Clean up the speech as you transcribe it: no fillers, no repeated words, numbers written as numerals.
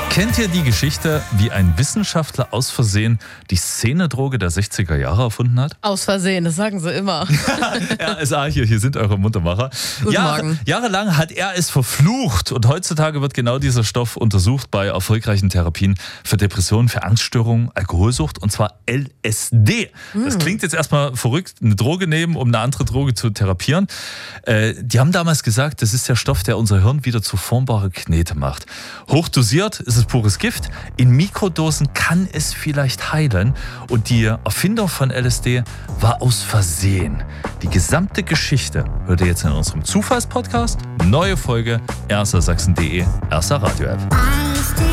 Kennt ihr die Geschichte, wie ein Wissenschaftler aus Versehen die Szenedroge der 60er Jahre erfunden hat? Aus Versehen, das sagen sie immer. RSA hier sind eure Muntermacher. Guten Morgen. Jahrelang hat er es verflucht und heutzutage wird genau dieser Stoff untersucht bei erfolgreichen Therapien für Depressionen, für Angststörungen, Alkoholsucht und zwar LSD. Das klingt jetzt erstmal verrückt, eine Droge nehmen, um eine andere Droge zu therapieren. Die haben damals gesagt, das ist der Stoff, der unser Hirn wieder zu formbare Knete macht. Hochdosiert ist es pures Gift. In Mikrodosen kann es vielleicht heilen. Und die Erfindung von LSD war aus Versehen. Die gesamte Geschichte hört ihr jetzt in unserem Zufallspodcast. Neue Folge, rsa-sachsen.de, RSA Radio App.